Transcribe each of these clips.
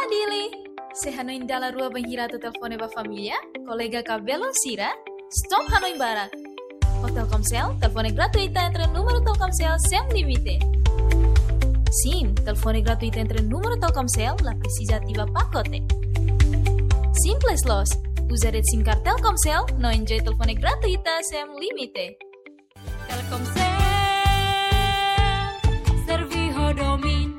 Dili, se Hanoi indala rua banhirato telefone ba família, colega cabelo Sira, stop Hanoi Barak. Hotel Telkomsel, telefone gratuita entre número Telkomsel sem limite. Sim, telefone gratuito entre número Telkomsel, la precisa ativa pacote. Simples los, usa rede SIM card Telkomsel, no enjoy telefone gratuita sem limite. Telkomsel, serviço domin.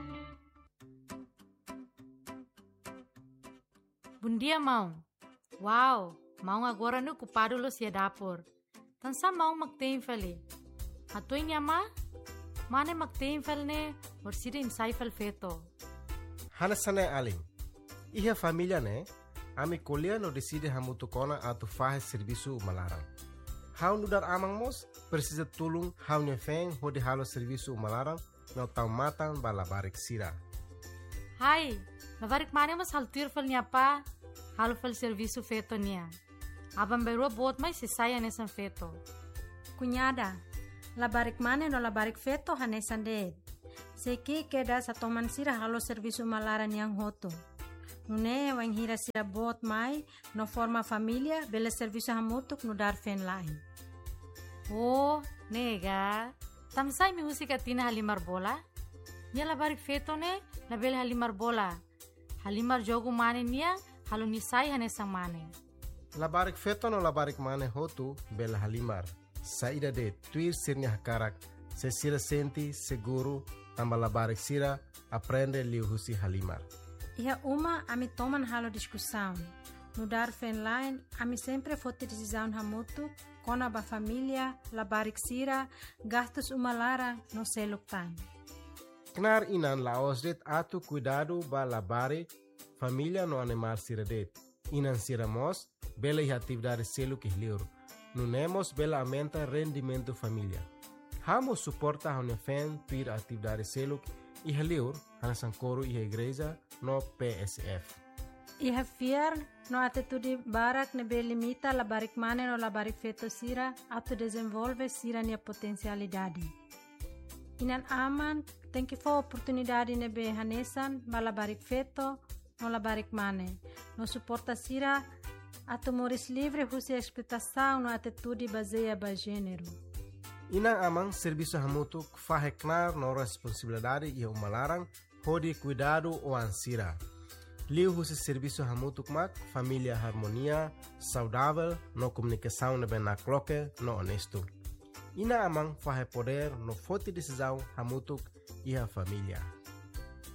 Bom dia, mão. Uau, mão agora no ocupado lo se dapor. Tansa mão magtem fali. Atoy niya ma? Mane magtem fal ne, or sirin sai fal feto. Hanasane aling. Iha família ne, ami kolia no decide hamutu kona atu fahe serviço malarang. Hau nudar amang mos, precisa tulung hau nye feng hodi halo serviço malarang no tau matang balabarik sira. Hai, labarik mane mas haltir fal niya pa, halo fal serviço feto niya. Abang beru bot mai se saya nesan feto. Cunhada, labarik mane no labarik feto hanesan de. Seki keda sa toman sira halo serviço malaran yang hoto. Nune wang hira sira bot mai no forma família bela serviço hamutuk no dar fen lain. Oh, nega. Tamsay mi musika tina halimar bola? Nia labarik feto ne, label halimar bola. Halimar jogo mane niya, halo nisay hanesang mane. Labarik feto no labarik mane hotu bela halimar. Saída de tuir sirnya hakarak, se sira senti seguro, tamba labarik sira, aprende liu husi halimar. Iha uma ami toman halo discussão. No dar fen line, ami sempre fote decisão hamutu, kona ba família, labarik sira, gastos umalara no seluk time. Knar inan laos det atu cuidado ba labarik, família no animal sira det. Inan sira mos, bela iha atividade seluk ihliur. Nunemos bela aumenta rendimento família. Hamo suporta hone fen tuir atividade seluk ihliur, hanasan koru iha igreja no PSF. Iha fiar no atitude barak ne be limita labarik mane no labarik feto sira atu desenvolve sira nia potencialidade. Inan aman tem que for oportunidade ne be hanesan ba labarik feto no labarik mane. No suporta sira atu moris livre husi explotação no atitude baseia ba gênero. Inang amang serviço hamutuk faheknar no responsabilidade e umalarang hodi cuidado o ansira. Liu husi serviço hamutuk mak família harmonia, saudável, no comunicação ne ben na cloque, no honesto. Ina amang fahe poder no forte decisão hamutuk e a família.